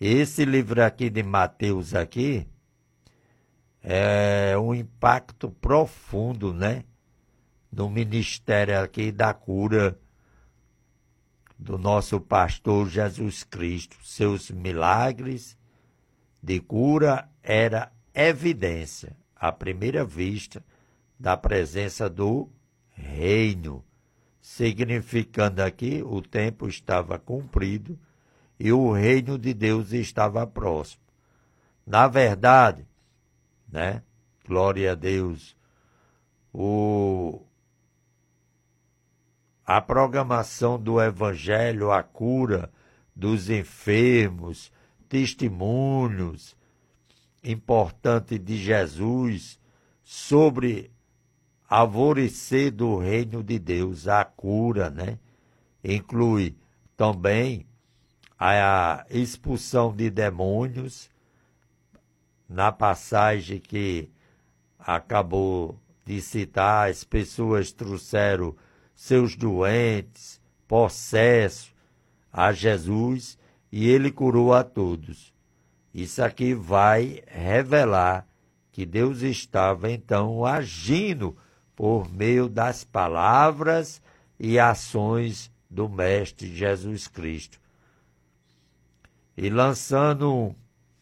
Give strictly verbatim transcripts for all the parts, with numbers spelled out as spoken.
Esse livro aqui de Mateus aqui é um impacto profundo, né? No ministério aqui da cura do nosso pastor Jesus Cristo. Seus milagres de cura era evidência, à primeira vista, da presença do reino, significando aqui o tempo estava cumprido e o reino de Deus estava próximo. Na verdade, né? Glória a Deus, o, a programação do evangelho, a cura dos enfermos, testemunhos importantes de Jesus sobre alvorecer do reino de Deus, a cura, né? Inclui também a expulsão de demônios, na passagem que acabou de citar, as pessoas trouxeram seus doentes, possessos, a Jesus e ele curou a todos. Isso aqui vai revelar que Deus estava então agindo por meio das palavras e ações do Mestre Jesus Cristo. E lançando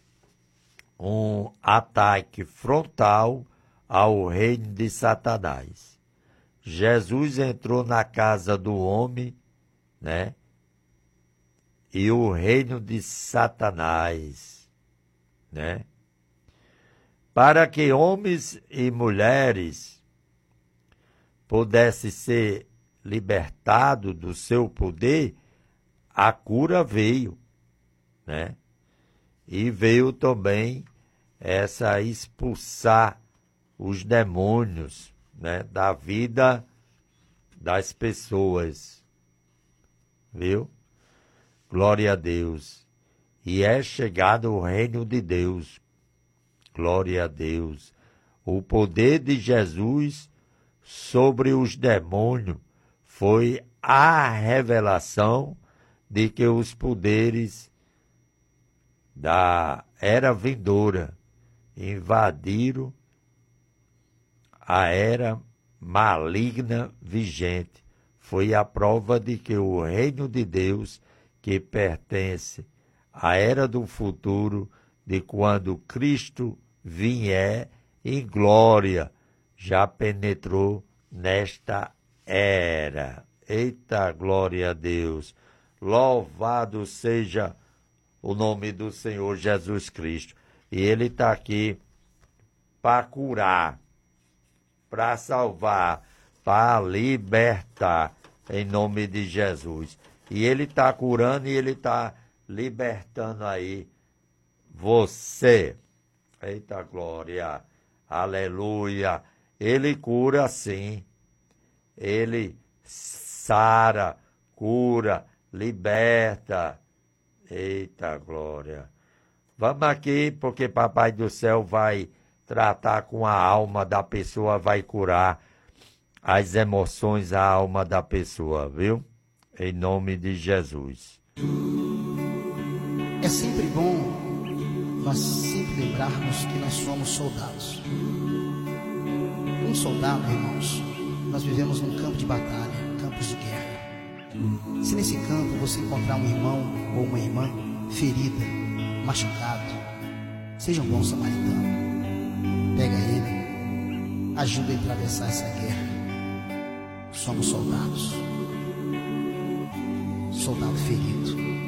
um ataque frontal ao reino de Satanás. Jesus entrou na casa do homem, né? E o reino de Satanás, né? Para que homens e mulheres pudessem ser libertados do seu poder, a cura veio, né? E veio também essa expulsar os demônios, né, da vida das pessoas, viu? Glória a Deus. E é chegado o reino de Deus. Glória a Deus. O poder de Jesus sobre os demônios foi a revelação de que os poderes da era vindoura invadiram a era maligna vigente. Foi a prova de que o reino de Deus, que pertence à era do futuro, de quando Cristo vier em glória, já penetrou nesta era. Eita, glória a Deus! Louvado seja o nome do Senhor Jesus Cristo. E Ele está aqui para curar, para salvar, para libertar, em nome de Jesus. E Ele está curando e Ele está libertando aí você. Eita glória, aleluia. Ele cura sim, Ele sara, cura, liberta. Eita glória. Vamos aqui, porque Papai do Céu vai tratar com a alma da pessoa, vai curar as emoções, a alma da pessoa, viu? Em nome de Jesus. É sempre bom nós sempre lembrarmos que nós somos soldados. Um soldado, irmãos, nós vivemos num campo de batalha, campos de guerra. Se nesse campo você encontrar um irmão ou uma irmã ferida, machucado, seja um bom samaritano. Pega ele, ajuda ele a atravessar essa guerra. Somos soldados. Soldado ferido.